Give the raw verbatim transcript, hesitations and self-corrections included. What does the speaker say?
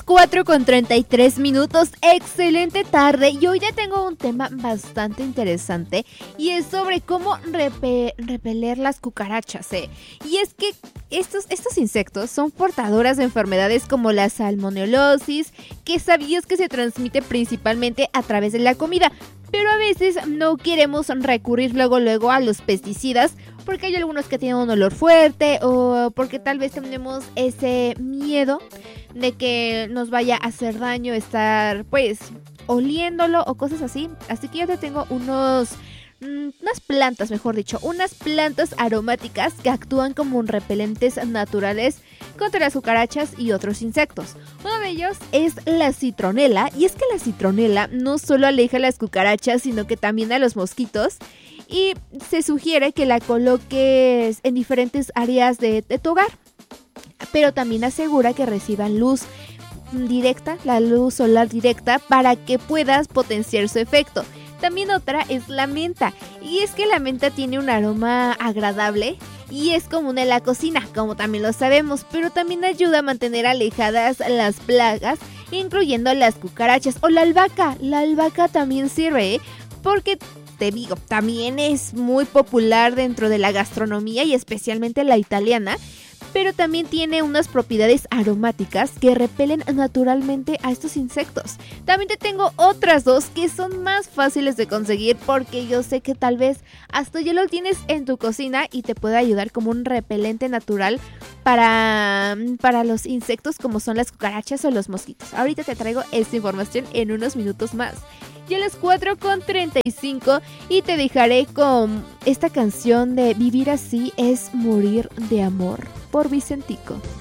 cuatro con treinta y tres minutos, excelente tarde, y hoy ya tengo un tema bastante interesante y es sobre cómo repe- repeler las cucarachas, ¿eh? Y es que estos, estos insectos son portadoras de enfermedades como la salmonelosis, que sabías que se transmite principalmente a través de la comida, pero a veces no queremos recurrir luego luego a los pesticidas porque hay algunos que tienen un olor fuerte o porque tal vez tenemos ese miedo de que nos vaya a hacer daño estar pues oliéndolo o cosas así. Así que yo te tengo unos mmm, unas plantas, mejor dicho, unas plantas aromáticas que actúan como repelentes naturales contra las cucarachas y otros insectos. Uno de ellos es la citronela, y es que la citronela no solo aleja a las cucarachas, sino que también a los mosquitos. Y se sugiere que la coloques en diferentes áreas de, de tu hogar, pero también asegura que reciban luz directa, la luz solar directa, para que puedas potenciar su efecto. También otra es la menta, y es que la menta tiene un aroma agradable y es común en la cocina, como también lo sabemos, pero también ayuda a mantener alejadas las plagas, incluyendo las cucarachas o la albahaca. La albahaca también sirve, ¿eh? Porque te digo, también es muy popular dentro de la gastronomía y especialmente la italiana, pero también tiene unas propiedades aromáticas que repelen naturalmente a estos insectos. También te tengo otras dos que son más fáciles de conseguir porque yo sé que tal vez hasta ya lo tienes en tu cocina y te puede ayudar como un repelente natural para, para los insectos como son las cucarachas o los mosquitos. Ahorita te traigo esta información en unos minutos más. Y a las cuatro con treinta y cinco y te dejaré con esta canción de Vivir así es morir de amor por Vicentico.